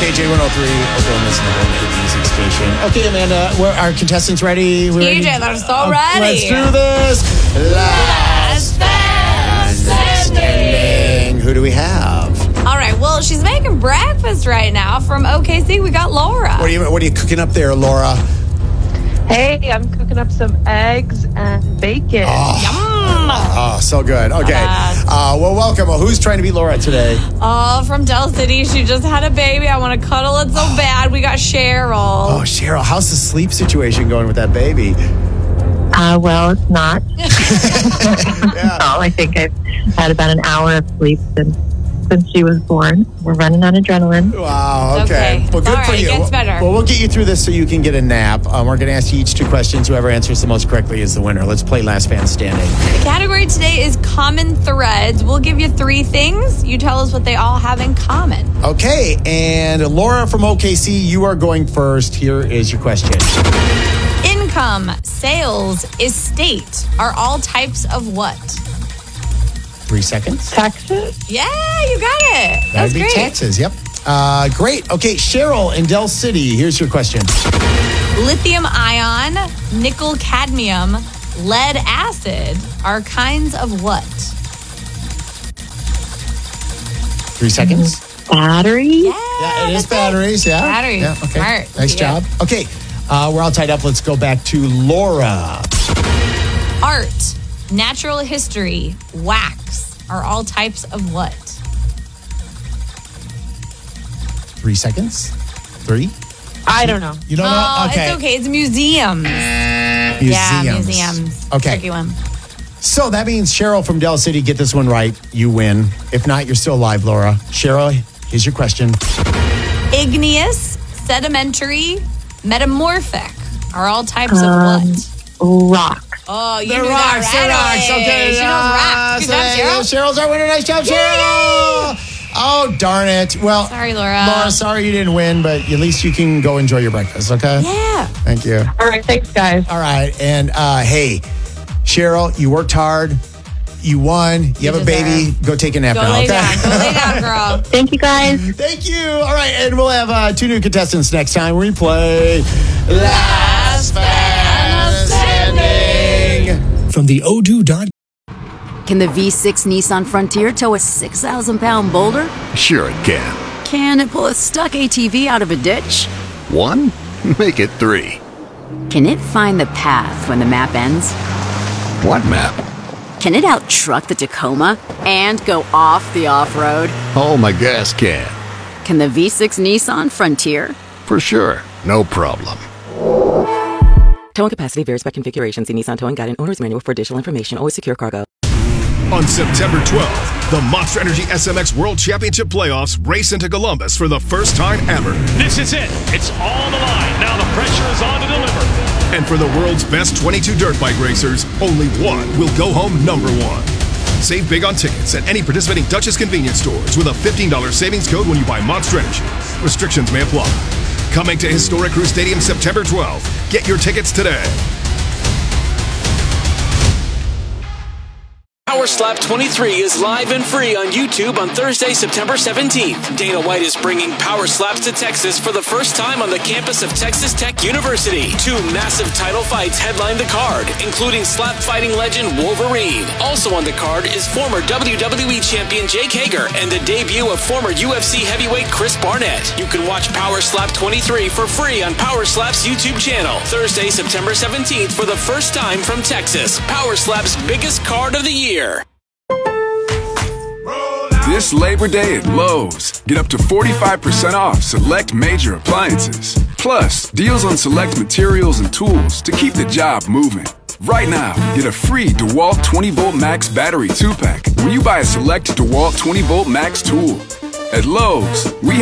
KJ 103, Oklahoma's number 1 music station. Okay, Amanda, our contestants ready? TJ, they're so ready. Let's do this. Last man standing. Who do we have? All right, well, she's making breakfast right now from OKC. We got Laura. What are you cooking up there, Laura? Hey, I'm cooking up some eggs and bacon. Oh, so good. Okay. Well, welcome. Well, who's trying to beat Laura today? From Del City. She just had a baby. I want to cuddle it so bad. We got Cheryl. Oh, Cheryl, how's the sleep situation going with that baby? Well, it's not. Yeah. No, I think I've had about an hour of sleep since she was born. We're running on adrenaline. Wow, okay. Okay. Well, good All for right, you. it gets better. Well, we'll get you through this so you can get a nap. We're going to ask you each 2 questions. Whoever answers the most correctly is the winner. Let's play Last Man Standing. The category today is common threads. We'll give you 3 things. You tell us what they all have in common. Okay, and Laura from OKC, you are going first. Here is your question. Income, sales, estate are all types of what? 3 seconds. Taxes? Yeah, you got it. That'd That's be great. taxes, yep. Great. Okay, Cheryl in Del City, here's your question. Lithium ion, nickel cadmium, lead acid are kinds of what? 3 seconds. Battery? Yeah, it is batteries, yeah. Batteries. Yeah, okay. Smart. Nice Yeah. job. Okay, we're all tied up. Let's go back to Laura. Art, natural history, wax are all types of what? 3 seconds. 3. I don't know. You don't know? Oh, it's okay. It's museums. Yeah, museums. Okay. Tricky one. So that means Cheryl from Del City, get this one right, you win. If not, you're still alive, Laura. Cheryl, here's your question. Igneous, sedimentary, metamorphic are all types of what? Rock. Oh, you The knew rocks, that the right rocks. away. Okay, She knows rocks. Good job, Cheryl. Cheryl's our winner. Nice job, Cheryl. Oh, darn it. Well, Sorry, Laura. Laura, sorry you didn't win, but at least you can go enjoy your breakfast, okay? Yeah. Thank you. All right, thanks, guys. All right. And hey, Cheryl, you worked hard. You won. You have a baby. deserve. Go take a nap Go now, lay okay? down. Go lay down, girl. Thank you, guys. Thank you. All right. And we'll have 2 new contestants next time. We play Last Man Standing. From the Odoo.com. Can the V6 Nissan Frontier tow a 6,000-pound boulder? Sure it can. Can it pull a stuck ATV out of a ditch? 1? Make it 3. Can it find the path when the map ends? What map? Can it out-truck the Tacoma and go off the off-road? Oh, my gas can. Can the V6 Nissan Frontier? For sure. No problem. Towing capacity varies by configuration. See Nissan Towing Guide and Owner's Manual for additional information. Always secure cargo. On September 12th, the Monster Energy SMX World Championship Playoffs race into Columbus for the first time ever. This is it. It's all on the line. Now the pressure is on to deliver. And for the world's best 22 dirt bike racers, only one will go home number 1. Save big on tickets at any participating Duchess convenience stores with a $15 savings code when you buy Monster Energy. Restrictions may apply. Coming to Historic Crew Stadium September 12th. Get your tickets today. Power Slap 23 is live and free on YouTube on Thursday, September 17th. Dana White is bringing Power Slaps to Texas for the first time on the campus of Texas Tech University. 2 massive title fights headline the card, including slap fighting legend Wolverine. Also on the card is former WWE champion Jake Hager and the debut of former UFC heavyweight Chris Barnett. You can watch Power Slap 23 for free on Power Slap's YouTube channel. Thursday, September 17th for the first time from Texas. Power Slap's biggest card of the year. This Labor Day at Lowe's, get up to 45% off select major appliances. Plus, deals on select materials and tools to keep the job moving. Right now, get a free DeWalt 20-volt Max battery 2-pack when you buy a select DeWalt 20-volt Max tool. At Lowe's, we